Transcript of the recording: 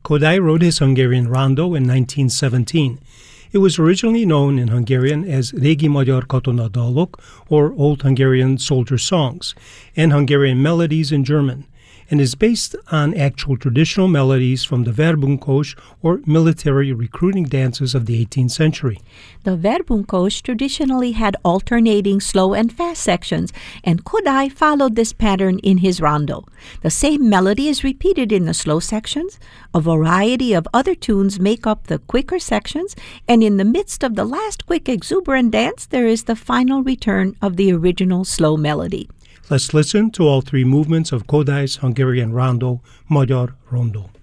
Kodály wrote his Hungarian rondo in 1917. It was originally known in Hungarian as Régi Magyar Katonadalok, or Old Hungarian Soldier Songs, and Hungarian Melodies in German, and is based on actual traditional melodies from the Verbunkos, or military recruiting dances of the 18th century. The Verbunkos traditionally had alternating slow and fast sections, and Kodály followed this pattern in his rondo. The same melody is repeated in the slow sections. A variety of other tunes make up the quicker sections, and in the midst of the last quick exuberant dance, there is the final return of the original slow melody. Let's listen to all three movements of Kodály's Hungarian rondo, Magyar Rondo.